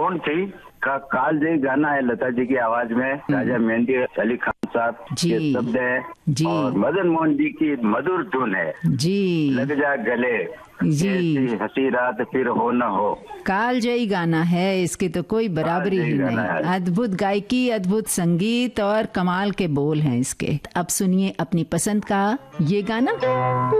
कौन थी कालजयी गाना है, लता जी की आवाज में, राजा मेहंदी अली खान साहब के शब्द है और मदन मोहन जी की मधुर धुन है जी। लग जा गले जी, हंसी रात फिर हो न हो। कालजयी गाना है, इसकी तो कोई बराबरी ही नहीं। अद्भुत गायकी, अद्भुत संगीत और कमाल के बोल हैं इसके। अब सुनिए अपनी पसंद का ये गाना।